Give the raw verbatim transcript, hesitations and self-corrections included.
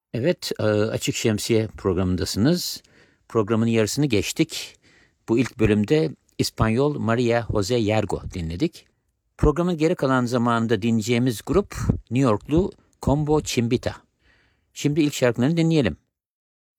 Evet, e, Açık Şemsiye programındasınız. Programın yarısını geçtik. Bu ilk bölümde İspanyol Maria Jose Yergo dinledik. Programın geri kalan zamanında dinleyeceğimiz grup New Yorklu Combo Chimbita. Şimdi ilk şarkılarını dinleyelim.